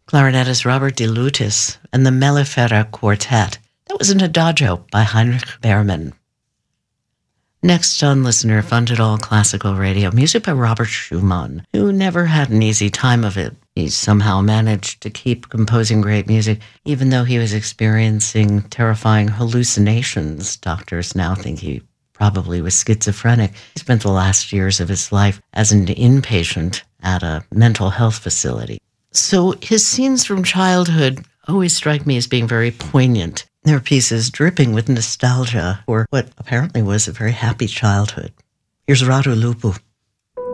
clarinetist Robert de Lutis, and the Mellifera Quartet. That was an Adagio by Heinrich Behrmann. Next on listener-funded all-classical radio, music by Robert Schumann, who never had an easy time of it. He somehow managed to keep composing great music, even though he was experiencing terrifying hallucinations. Doctors now think he probably was schizophrenic. He spent the last years of his life as an inpatient at a mental health facility. So his scenes from childhood always strike me as being very poignant. There are pieces dripping with nostalgia for what apparently was a very happy childhood. Here's Radu Lupu.